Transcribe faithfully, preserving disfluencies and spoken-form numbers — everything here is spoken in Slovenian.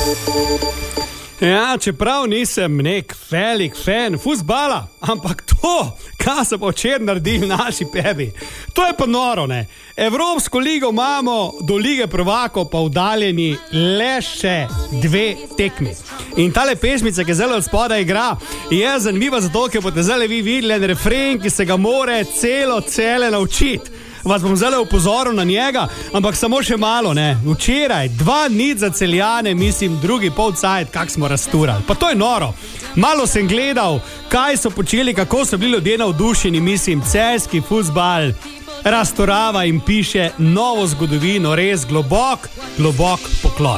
Ja, čeprav nisem nek velik fan fuzbala, ampak to, kaj so pa včeraj naredili naši pebi, to je pa noro, ne. Evropsko ligo imamo, do lige prvakov pa udaljeni le še dve tekmi. In tale pesmica, ki zelo od spodaj igra, je zanimiva zato, ker boste zdaj vi videli en refren, ki se ga more celo cele naučiti. Vas bom zelo upozoril na njega, ampak samo še malo, ne. Včeraj, dva nič za Celjane, mislim, drugi pol cajt, kak smo rasturali. Pa to je noro. Malo sem gledal, kaj so počeli, kako so bili ljudje navdušeni, mislim, celjski fuzbal rasturava in piše novo zgodovino, res globok, globok poklon.